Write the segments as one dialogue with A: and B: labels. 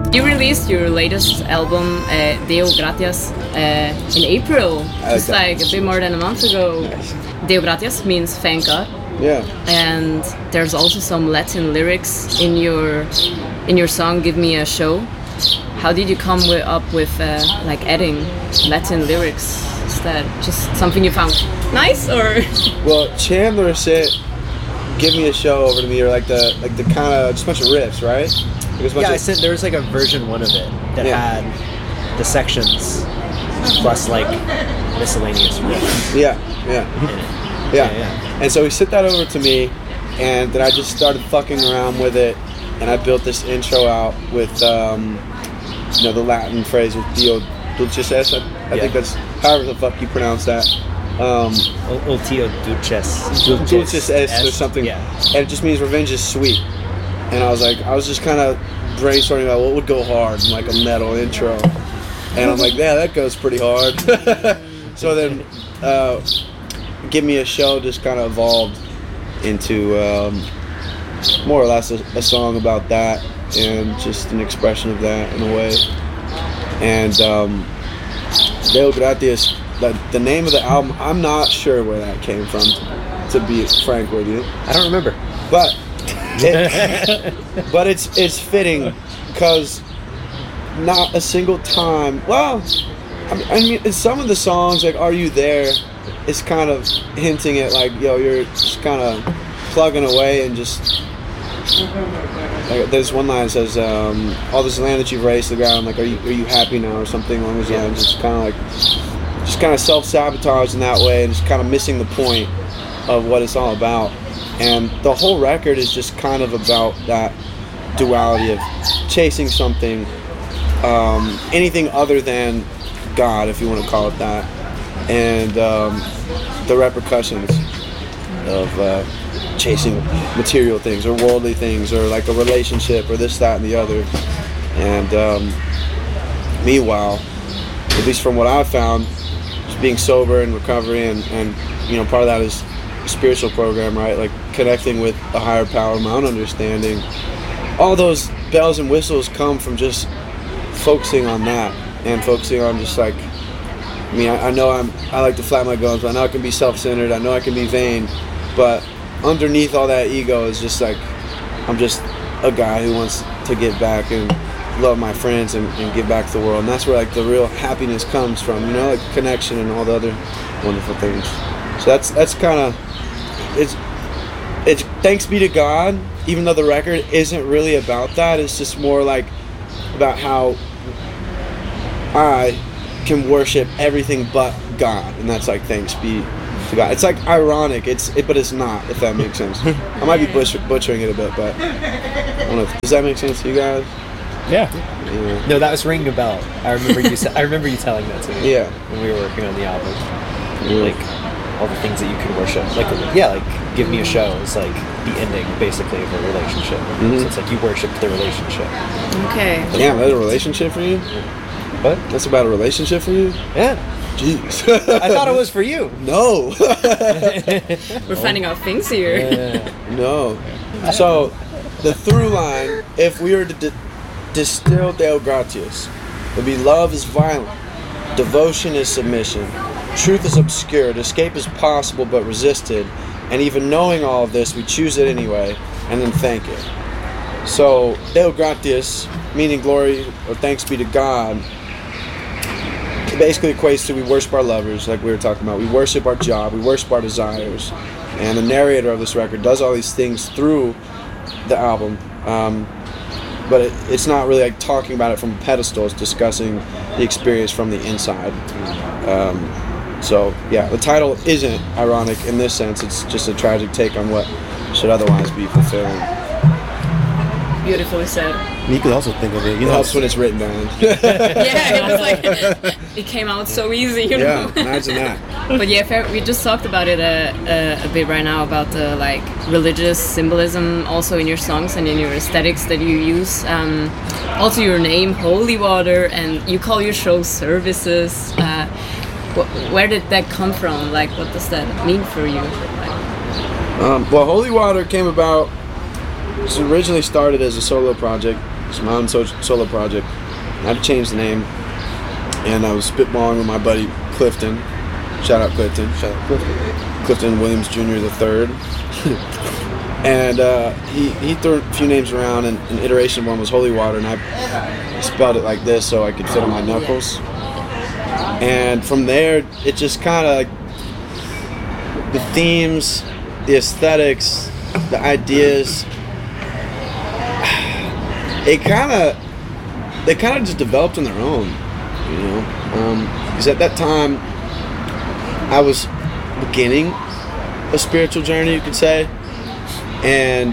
A: You released your latest album, Deo Gratias, in April, just like a bit more than a month ago.
B: Nice.
A: Deo Gratias means thank God.
B: Yeah.
A: And there's also some Latin lyrics in your song "Give Me a Show." How did you come up with like adding Latin lyrics? Is that just something you found nice, or?
B: Well, Chandler said, "Give me a show" over to me, or like the kind of just a bunch of riffs, right?
C: Yeah, I said there was like a version 1 of it that had the sections plus like miscellaneous riffs.
B: Yeah.
C: Yeah.
B: And so he sent that over to me, and then I just started fucking around with it, and I built this intro out with the Latin phrase with Dio Dulcis Es. I think that's however the fuck you pronounce that.
C: Il Tio
B: Dulcis Es or something.
C: Yeah.
B: And it just means revenge is sweet. And I was just kind of brainstorming about what would go hard in like a metal intro. And I'm like, yeah, that goes pretty hard. So then Give Me a Show just kind of evolved into more or less a song about that, and just an expression of that in a way. And Deo Gratias, the name of the album, I'm not sure where that came from, to be frank with you.
C: I don't remember.
B: But but it's fitting, because not a single time. Well, I mean, in some of the songs, like "Are You There," it's kind of hinting at like, yo, you're just kind of plugging away, and just like, there's one line that says, "All this land that you've raised to the ground, like, are you happy now?" or something along those lines. It's kind of self-sabotage in that way, and just kind of missing the point of what it's all about. And the whole record is just kind of about that duality of chasing something, anything other than God, if you want to call it that, and the repercussions of chasing material things or worldly things, or like a relationship or this, that, and the other. And meanwhile, at least from what I've found, just being sober and recovery, and part of that is a spiritual program, right? Like connecting with a higher power, my own understanding. All those bells and whistles come from just focusing on that, and focusing on just like, I mean, I know I like to flap my gums, but I know I can be self-centered, I know I can be vain, but underneath all that ego is just like, I'm just a guy who wants to give back and love my friends and give back to the world. And that's where like the real happiness comes from, like connection and all the other wonderful things. So that's kind of, it's thanks be to God, even though the record isn't really about that. It's just more like about how I can worship everything but God, and that's like thanks be to God. It's like ironic, but it's not, if that makes sense. I might be butchering it a bit, but I don't know. Does that make sense to you guys?
C: Yeah. No, that was ringing a bell. I remember you telling that to me.
B: Yeah.
C: When we were working on the album, like all the things that you could worship, like Give Me a Show is like the ending basically of a relationship. Mm-hmm. So it's like you worship the relationship.
A: Okay.
B: Damn, that's a relationship for you?
C: What?
B: That's about a relationship for you?
C: Yeah.
B: Jeez.
C: I thought it was for you.
B: No.
A: We're finding out things here.
B: No. So, the through line, if we were to distill Deo Gratias, would be: love is violent, devotion is submission, truth is obscured, escape is possible but resisted, and even knowing all of this, we choose it anyway, and then thank it. So, Deo Gratias, meaning glory or thanks be to God, it basically equates to we worship our lovers, like we were talking about. We worship our job, we worship our desires. And the narrator of this record does all these things through the album. But it's not really like talking about it from a pedestal, it's discussing the experience from the inside. So, yeah, the title isn't ironic in this sense, it's just a tragic take on what should otherwise be fulfilling.
A: Beautifully said.
D: You could also think of it.
B: It helps when it's written down.
A: Yeah, it was like, it came out so easy, you know.
B: Yeah, imagine that.
A: But yeah, we just talked about it a bit right now, about the like religious symbolism also in your songs and in your aesthetics that you use. Also your name, Holy Water, and you call your show Services. Where did that come from? Like, what does that mean for you?
B: Well, Holy Water came about. It originally started as a solo project It's my own solo project. I had to change the name, and I was spitballing with my buddy Clifton. Shout out Clifton. Clifton Williams Jr. the third. And he threw a few names around, and an iteration of one was Holy Water, and I spelled it like this so I could fit on my knuckles. And from there, it just kind of, the themes, the aesthetics, the ideas, they kind of just developed on their own, you know. Because at that time, I was beginning a spiritual journey, you could say. And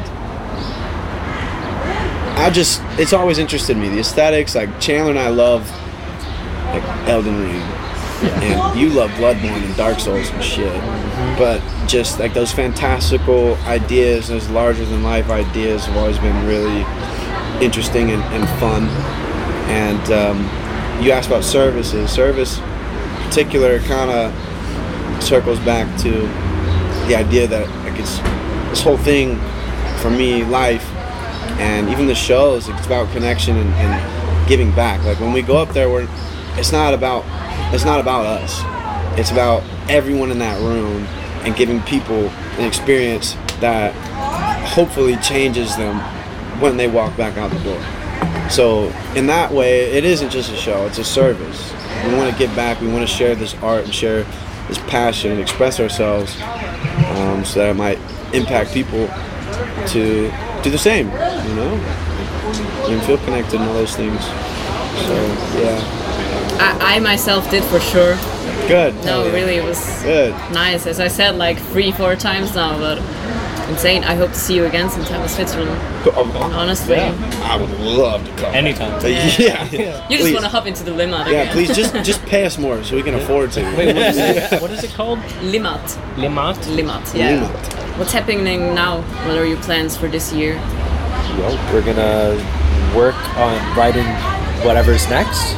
B: it's always interested me. The aesthetics, like Chandler and I love like Elden Ring, and you love Bloodborne and Dark Souls and shit. But just like those fantastical ideas, those larger than life ideas have always been really interesting and fun. And you asked about services. Service in particular kind of circles back to the idea that like this whole thing for me, life, and even the shows, it's about connection and giving back. Like when we go up there, it's not about us. It's about everyone in that room and giving people an experience that hopefully changes them when they walk back out the door. So in that way, it isn't just a show, it's a service. We want to give back, we want to share this art and share this passion and express ourselves so that it might impact people to do the same, you know, and feel connected and all those things. So yeah,
A: I myself did for sure.
B: Good.
A: No, really, it was
B: good.
A: Nice. As I said, like 3-4 times now, but insane. I hope to see you again sometime in Switzerland. Honestly,
B: I would love to come.
D: Anytime.
B: Yeah.
A: You just want to hop into the Limmat again.
B: Yeah, please just pay us more so we can afford to.
D: Wait, what is it called?
A: Limmat.
D: Limmat?
A: Yeah.
B: Limmat.
A: What's happening now? What are your plans for this year?
C: Well, we're gonna work on writing whatever's next.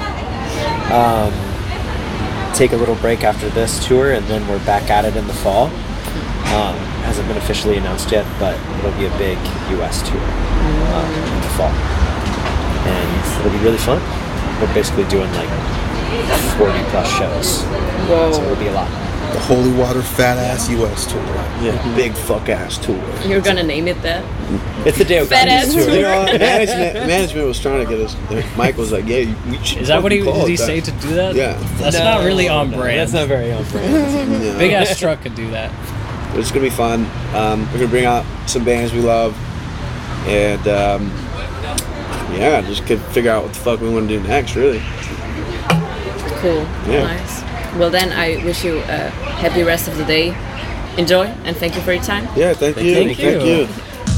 C: Take a little break after this tour, and then we're back at it in the fall. Hasn't been officially announced yet, but it'll be a big US tour in the fall, and it'll be really fun. We're basically doing like 40 plus shows, so it'll be a lot.
E: The Holy Water Fat Ass US tour.
B: Yeah, big fuck ass tour.
A: You're gonna name it that?
C: It's the Deo
A: Fat ass
C: tour.
B: You know, management was trying to get us. Mike was like, "Yeah, we should."
D: Is that what
B: fucking call
D: did he
B: it
D: say
B: that."
D: to do that?
B: Yeah.
D: That's not really on brand.
C: That's not very on brand.
B: Yeah.
D: Big ass truck could do that.
B: But it's gonna be fun. We're gonna bring out some bands we love, and yeah, just could figure out what the fuck we want to do next. Really.
A: Cool.
B: Yeah.
A: Nice. Well, then I wish you a happy rest of the day. Enjoy, and thank you for your time.
B: Yeah, thank you.
D: Thank you.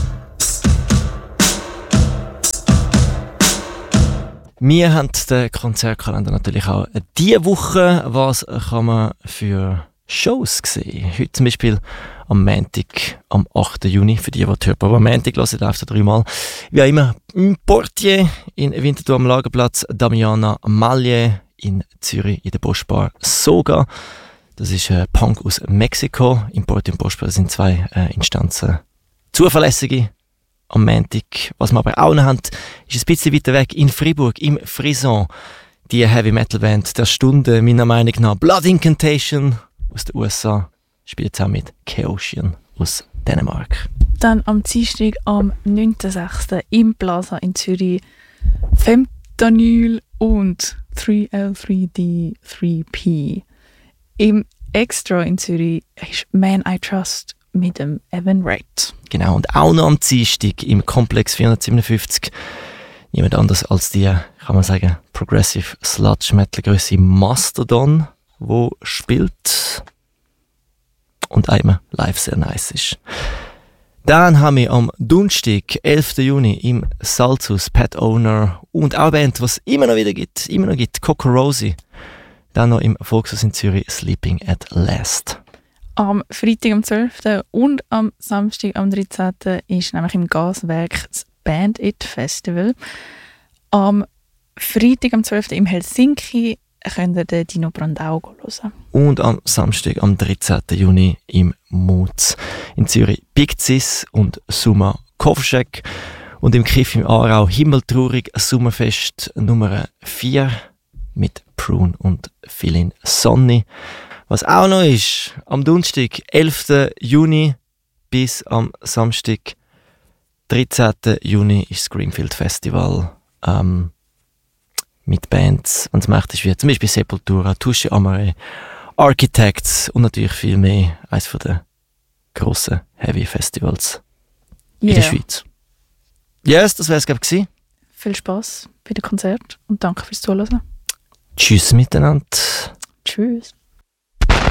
F: Wir haben den Konzertkalender natürlich auch diese Woche. Was kann man für Shows sehen? Heute zum Beispiel am Montag, am 8. Juni, für die die hören. Aber am Montag hören, läuft er 3-mal. Wie auch immer, im Portier in Winterthur am Lagerplatz, Damiana Malje in Zürich in der Postbar Soga. Das ist Punk aus Mexiko. Im Portier und Postbar sind zwei Instanzen. Zuverlässige am Montag. Was wir aber auch noch haben, ist ein bisschen weiter weg in Fribourg, im Frison. Die Heavy Metal Band der Stunde, meiner Meinung nach Blood Incantation aus den USA, spielt zusammen mit Chaosian aus Dänemark.
G: Dann am Dienstag am 9.6. im Plaza in Zürich Fentanyl und 3L3D3P. Im Extra in Zürich ist Man I Trust mit dem Evan Wright.
F: Genau, und auch noch am Dienstag im Komplex 457 niemand anders als die, kann man sagen, Progressive Sludge Metal Grösse Mastodon, wo spielt und einmal live sehr nice ist. Dann haben wir am Donnerstag, 11. Juni im Salzhaus Pet Owner und auch eine Band, was immer noch gibt, Coco Rosie. Dann noch im Volkshaus in Zürich Sleeping at Last.
G: Am Freitag am 12. und am Samstag am 13. ist nämlich im Gaswerk das Band It Festival. Am Freitag am 12. im Helsinki könnt ihr den Dino Brandau hören.
F: Und am Samstag am 13. Juni im Mutz in Zürich Big Cis und Suma Kovšek. Und im Kiff im Aarau Himmeltraurig Sommerfest Nummer 4 mit Prune und Feeling Sonny. Was auch noch ist, am Donnerstag, 11. Juni bis am Samstag, 13. Juni ist das Greenfield Festival mit Bands, wenn es mächtig wird. Zum Beispiel Sepultura, Touche Amore, Architects und natürlich viel mehr. Eines der grossen Heavy Festivals in der Schweiz. Yes, das wäre es, glaube ich.
G: Viel Spaß bei dem Konzert und danke fürs Zuhören.
F: Tschüss miteinander.
G: Tschüss.